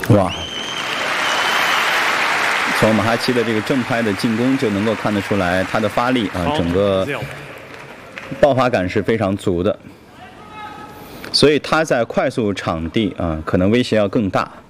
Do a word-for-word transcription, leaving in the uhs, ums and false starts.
哇！从马哈奇的这个正拍的进攻就能够看得出来，他的发力啊，整个爆发感是非常足的，所以他在快速场地啊，可能威胁要更大。